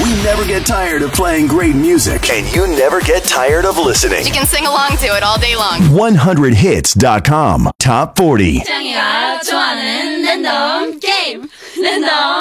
We never get tired of playing great music. And you never get tired of listening. You can sing along to it all day long. 100hits.com Top 40. 짱이가 좋아하는 랜덤 게임. 랜덤